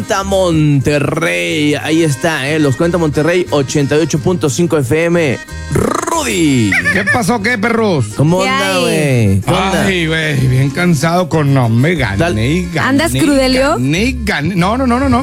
Monterrey, ahí está, los 40 Monterrey, 88.5 FM. Rudy. ¿Qué pasó, qué, perros? ¿Cómo anda, güey? Ay, güey, bien cansado con me gané y gané. ¿Andas crudelio? Gané. No.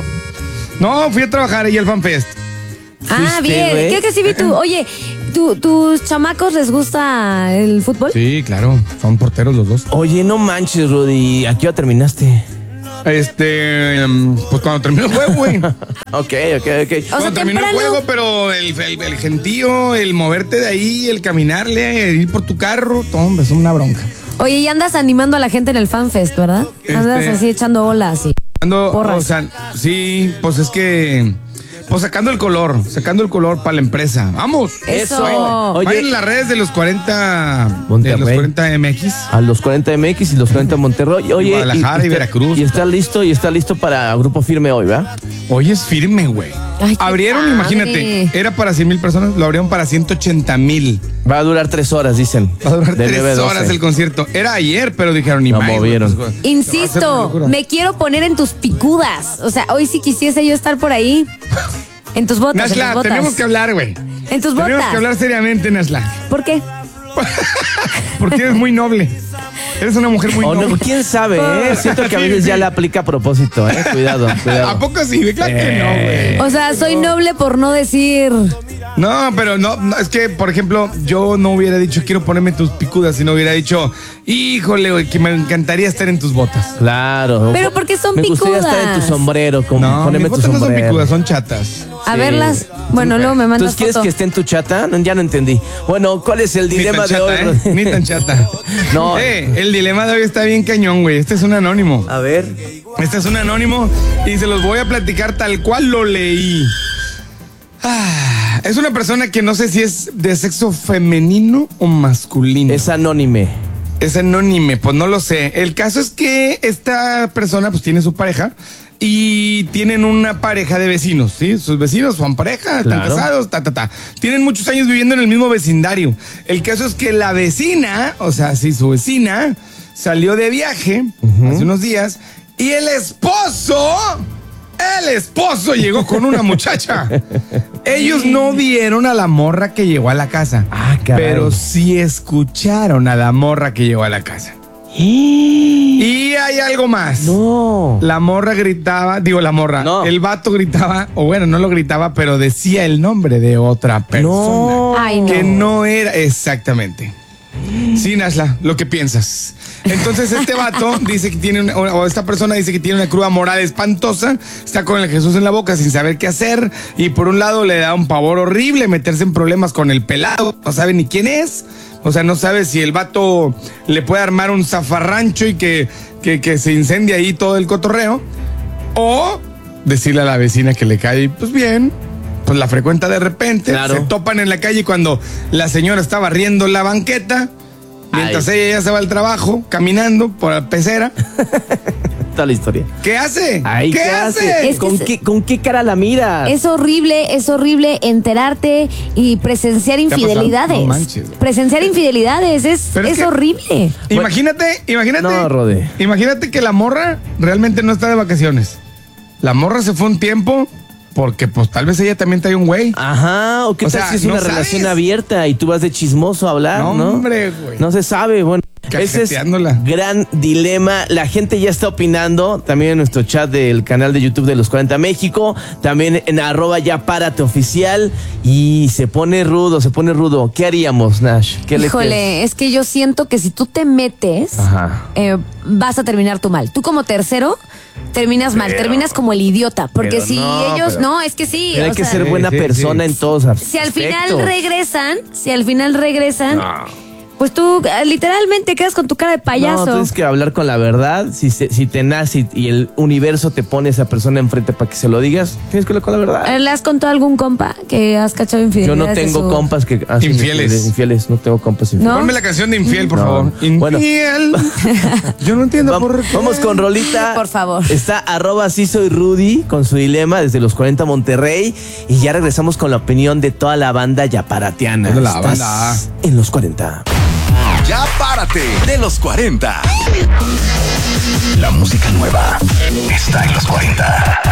No, fui a trabajar ahí al FanFest. Ah, bien. güey? Creo que sí vi tú. Oye, ¿tus chamacos les gusta el fútbol? Sí, claro, son porteros los dos. Oye, no manches, Rudy, ¿a qué hora terminaste? Pues cuando terminó el juego, güey. Ok. Cuando terminó el juego, pero el gentío, el moverte de ahí, el caminarle, el ir por tu carro, todo, hombre, es una bronca. Oye, y andas animando a la gente en el FanFest, ¿verdad? Andas así echando olas y porras. O sea, sí, pues es que... Pues sacando el color para la empresa. ¡Vamos! Eso. Oye, vayan en las redes de los 40 Monterrey. de los 40 MX. A los 40 MX y los 40 Monterrey. Oye, Guadalajara y Veracruz. Y está listo para Grupo Firme hoy, ¿verdad? Hoy es firme, güey. Ay, qué Abrieron, padre. imagínate, era para 100,000 personas, lo abrieron para 180,000. Va a durar 3 horas, dicen. Va a durar De 3 9 a 12. horas el concierto. Era ayer, pero dijeron ni Lo más. movieron. Pues, Insisto, me quiero poner en tus picudas. O sea, hoy sí quisiese yo estar por ahí. En tus botas, en tus Nashla, botas. tenemos que hablar, güey. En tus Tenemos botas. que hablar seriamente, Nashla. ¿Por qué? Porque eres muy noble. Eres una mujer muy O no, noble. quién sabe, Siento que a veces ya le aplica a propósito, Cuidado. ¿A poco sí? Claro que no, güey. O sea, soy noble por no decir... No, pero no, es que, por ejemplo, yo no hubiera dicho quiero ponerme tus picudas, sino hubiera dicho, híjole, güey, que me encantaría estar en tus botas. Claro. Pero ¿por qué son Me gustaría picudas? estar en tu sombrero, No, ponerme mis tu botas no son sombrero. picudas, son chatas. A Sí. verlas. Bueno, luego me mandas ¿Entonces quieres foto. que esté en tu chata? No, ya no entendí. Bueno, ¿cuál es el dilema Ni tan de hoy? chata, Rudy? Ni tan chata. No. El dilema de hoy está bien cañón, güey. Este es un anónimo. A ver. Este es un anónimo y se los voy a platicar tal cual lo leí. Es una persona que no sé si es de sexo femenino o masculino. Es anónime. Es anónime, pues no lo sé. El caso es que esta persona pues tiene su pareja y tienen una pareja de vecinos, ¿sí? Sus vecinos son pareja, están Claro. casados, Tienen muchos años viviendo en el mismo vecindario. El caso es que la vecina, o sea, sí, su vecina, salió de viaje hace unos días y el esposo llegó con una muchacha. Ellos no vieron a la morra que llegó a la casa. Ah, caray. Pero sí escucharon a la morra que llegó a la casa. Y hay algo más. No. La morra gritaba, No. el vato gritaba, o bueno, no lo gritaba, pero decía el nombre de otra persona. No. Ay, no. Que no era exactamente. Sí, Nashla, lo que piensas. Entonces este vato dice que tiene o esta persona dice que tiene una cruda moral espantosa, está con el Jesús en la boca sin saber qué hacer y por un lado le da un pavor horrible meterse en problemas con el pelado, no sabe ni quién es, o sea, no sabe si el vato le puede armar un zafarrancho y que se incendie ahí todo el cotorreo o decirle a la vecina que le cae pues bien. Pues la frecuenta de repente, Claro. se topan en la calle cuando la señora está barriendo la banqueta, mientras ella ya se va al trabajo, caminando por la pecera. Toda la historia. ¿Qué hace? Ay, ¿qué hace? Es que ¿Con qué cara la miras? es horrible enterarte y presenciar ha pasado? infidelidades. No manches. Presenciar infidelidades Pero es es que- horrible. Imagínate. No, Rode. Imagínate que la morra realmente no está de vacaciones. La morra se fue un tiempo porque pues tal vez ella también trae un güey. Ajá, o qué O tal sea, si es no una sabes. relación abierta y tú vas de chismoso a hablar, ¿no? No, hombre, güey. No se sabe, bueno. Ese es Cajeteándola. gran dilema. La gente ya está opinando, también en nuestro chat del canal de YouTube de Los 40 México, también en @yapárate_oficial y se pone rudo. ¿Qué haríamos, Nash? ¿Qué Híjole, es que yo siento que si tú te metes, Ajá. vas a terminar tú mal. Tú como tercero terminas mal, terminas como el idiota. Porque pero si no, ellos, pero- no, es que sí. Pero hay o que sea, ser buena Sí, sí, persona sí. en todos aspectos. si al final regresan, pues tú literalmente quedas con tu cara de payaso. No, tienes que hablar con la verdad. Si te nace y el universo te pone a esa persona enfrente para que se lo digas, tienes que hablar con la verdad. ¿Le has contado a algún compa que has cachado Yo infidelidades? no tengo de su- compas que hacen infieles. No tengo compas infieles. ¿No? Ponme la canción de Infiel, por No. favor. Bueno. Infiel. Yo no entiendo por qué. Vamos con rolita. Por favor. Está @sí soy Rudy con su dilema desde los 40 Monterrey. Y ya regresamos con la opinión de toda la banda yaparatiana. Toda la Estás banda. en los 40. Ya párate de los 40. La música nueva está en los 40.